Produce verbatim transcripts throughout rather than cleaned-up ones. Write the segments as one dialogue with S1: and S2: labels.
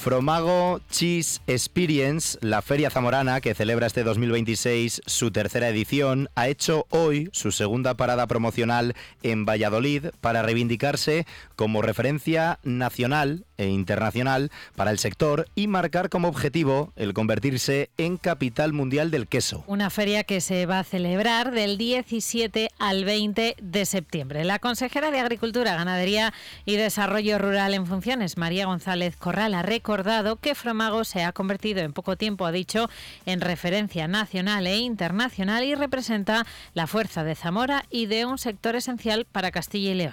S1: Fromago Cheese Experience, la feria zamorana que celebra este dos mil veintiséis su tercera edición, ha hecho hoy su segunda parada promocional en Valladolid para reivindicarse como referencia nacional e internacional para el sector y marcar como objetivo el convertirse en capital mundial del queso.
S2: Una feria que se va a celebrar del diecisiete al veinte de septiembre. La consejera de Agricultura, Ganadería y Desarrollo Rural en funciones, María González Corral, ha recordado que Fromago se ha convertido en poco tiempo, ha dicho, en referencia nacional e internacional y representa la fuerza de Zamora y de un sector esencial para Castilla y León.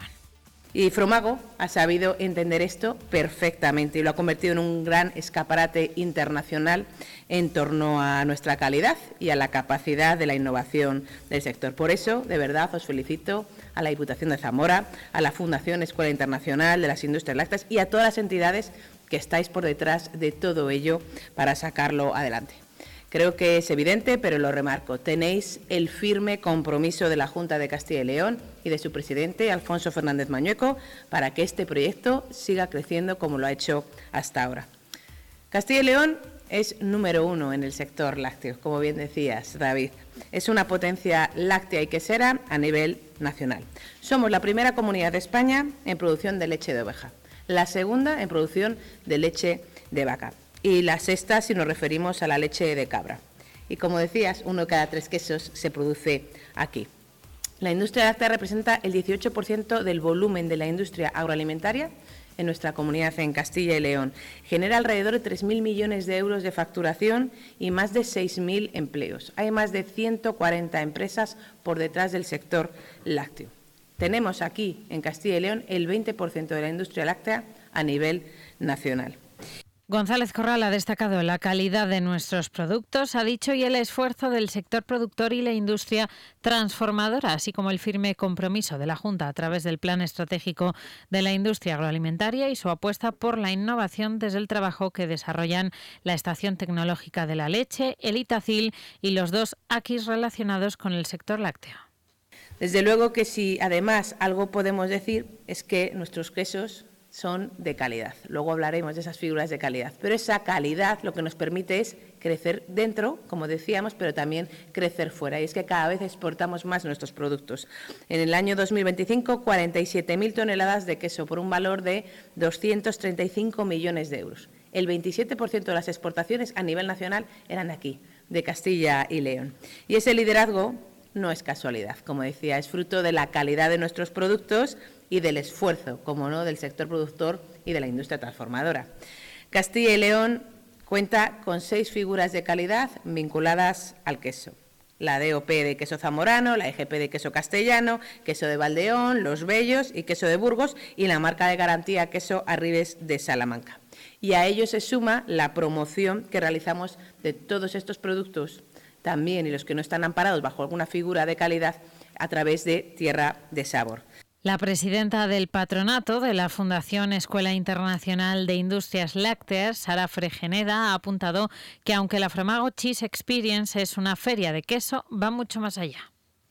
S3: Y Fromago ha sabido entender esto perfectamente y lo ha convertido en un gran escaparate internacional en torno a nuestra calidad y a la capacidad de la innovación del sector. Por eso, de verdad, os felicito a la Diputación de Zamora, a la Fundación Escuela Internacional de las Industrias Lácteas y a todas las entidades que estáis por detrás de todo ello para sacarlo adelante. Creo que es evidente, pero lo remarco. Tenéis el firme compromiso de la Junta de Castilla y León y de su presidente, Alfonso Fernández Mañueco, para que este proyecto siga creciendo como lo ha hecho hasta ahora. Castilla y León es número uno en el sector lácteo, como bien decías, David. Es una potencia láctea y quesera a nivel nacional. Somos la primera comunidad de España en producción de leche de oveja, la segunda en producción de leche de vaca y la sexta si nos referimos a la leche de cabra. Y como decías, uno de cada tres quesos se produce aquí. La industria láctea representa el dieciocho por ciento del volumen de la industria agroalimentaria en nuestra comunidad en Castilla y León. Genera alrededor de tres mil millones de euros de facturación y más de seis mil empleos. Hay más de ciento cuarenta empresas por detrás del sector lácteo. Tenemos aquí en Castilla y León el veinte por ciento de la industria láctea a nivel nacional.
S2: González Corral ha destacado la calidad de nuestros productos, ha dicho, y el esfuerzo del sector productor y la industria transformadora, así como el firme compromiso de la Junta a través del Plan Estratégico de la Industria Agroalimentaria y su apuesta por la innovación desde el trabajo que desarrollan la Estación Tecnológica de la Leche, el Itacil y los dos AQUIS relacionados con el sector lácteo.
S3: Desde luego que si además algo podemos decir es que nuestros quesos son de calidad. Luego hablaremos de esas figuras de calidad. Pero esa calidad lo que nos permite es crecer dentro, como decíamos, pero también crecer fuera. Y es que cada vez exportamos más nuestros productos. En el año dos mil veinticinco, cuarenta y siete mil toneladas de queso por un valor de doscientos treinta y cinco millones de euros. El veintisiete por ciento de las exportaciones a nivel nacional eran de aquí, de Castilla y León. Y ese liderazgo no es casualidad, como decía, es fruto de la calidad de nuestros productos y del esfuerzo, como no, del sector productor y de la industria transformadora. Castilla y León cuenta con seis figuras de calidad vinculadas al queso. La D O P de queso zamorano, la E G P de queso castellano, queso de Valdeón, Los Bellos y queso de Burgos y la marca de garantía queso Arribes de Salamanca. Y a ello se suma la promoción que realizamos de todos estos productos también y los que no están amparados bajo alguna figura de calidad a través de Tierra de Sabor.
S2: La presidenta del patronato de la Fundación Escuela Internacional de Industrias Lácteas, Sara Fregeneda, ha apuntado que aunque la Fromago Cheese Experience es una feria de queso, va mucho más allá.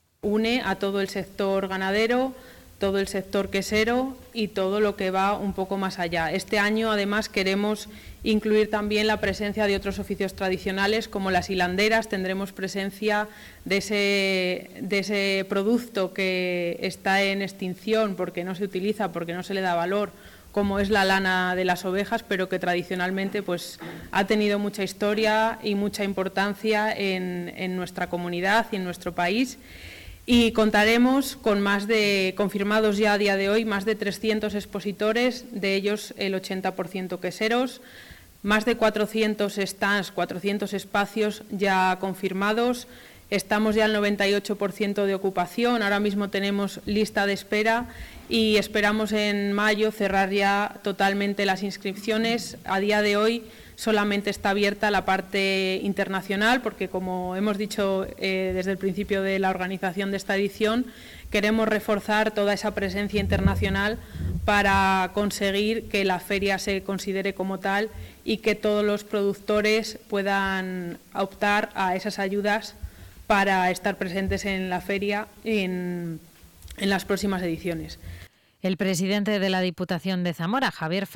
S4: Une a todo el sector ganadero, todo el sector quesero y todo lo que va un poco más allá. Este año, además, queremos incluir también la presencia de otros oficios tradicionales como las hilanderas. Tendremos presencia de ese, de ese producto que está en extinción porque no se utiliza, porque no se le da valor, como es la lana de las ovejas, pero que tradicionalmente pues, ha tenido mucha historia y mucha importancia en, en nuestra comunidad y en nuestro país. Y contaremos con más de, confirmados ya a día de hoy, más de trescientos expositores, de ellos el ochenta por ciento queseros, más de cuatrocientos stands, cuatrocientos espacios ya confirmados, estamos ya al noventa y ocho por ciento de ocupación, ahora mismo tenemos lista de espera y esperamos en mayo cerrar ya totalmente las inscripciones. A día de hoy solamente está abierta la parte internacional porque, como hemos dicho eh, desde el principio de la organización de esta edición, queremos reforzar toda esa presencia internacional para conseguir que la feria se considere como tal y que todos los productores puedan optar a esas ayudas para estar presentes en la feria en, en las próximas ediciones.
S2: El presidente de la Diputación de Zamora, Javier